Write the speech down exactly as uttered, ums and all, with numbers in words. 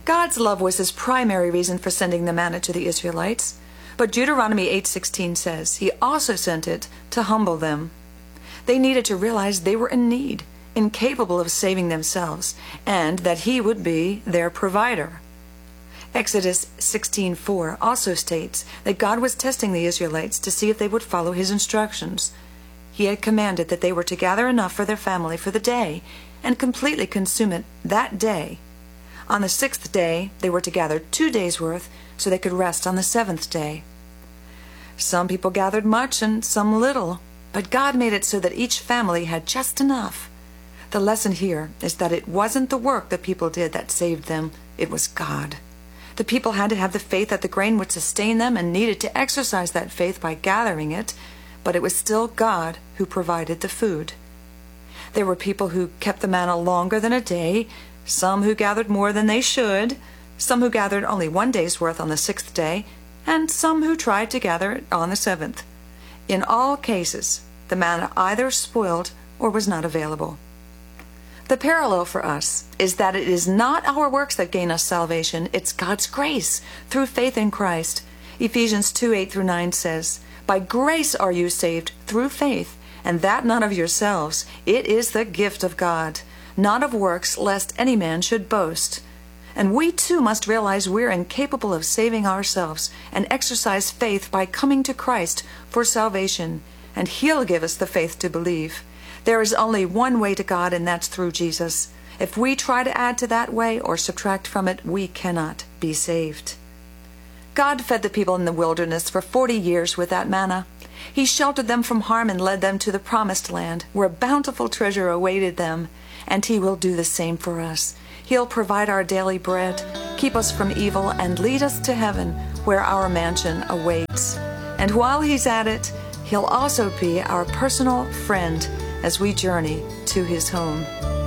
God's love was his primary reason for sending the manna to the Israelites, but Deuteronomy eight sixteen says he also sent it to humble them. They needed to realize they were in need, incapable of saving themselves, and that he would be their provider. Exodus sixteen four also states that God was testing the Israelites to see if they would follow his instructions. He had commanded that they were to gather enough for their family for the day and completely consume it that day. On the sixth day, they were to gather two days' worth so they could rest on the seventh day. Some people gathered much and some little, but God made it so that each family had just enough. The lesson here is that it wasn't the work the people did that saved them, it was God. The people had to have the faith that the grain would sustain them and needed to exercise that faith by gathering it, but it was still God who provided the food. There were people who kept the manna longer than a day, some who gathered more than they should, some who gathered only one day's worth on the sixth day, and some who tried to gather it on the seventh. In all cases, the manna either spoiled or was not available. The parallel for us is that it is not our works that gain us salvation, it's God's grace through faith in Christ. Ephesians two eight through nine says, "By grace are you saved through faith, and that not of yourselves. It is the gift of God, not of works, lest any man should boast." And we too must realize we're incapable of saving ourselves and exercise faith by coming to Christ for salvation, and he'll give us the faith to believe. There is only one way to God, and that's through Jesus. If we try to add to that way or subtract from it, we cannot be saved. God fed the people in the wilderness for forty years with that manna. He sheltered them from harm and led them to the promised land, where a bountiful treasure awaited them, and he will do the same for us. He'll provide our daily bread, keep us from evil, and lead us to heaven, where our mansion awaits. And while he's at it, he'll also be our personal friend as we journey to his home.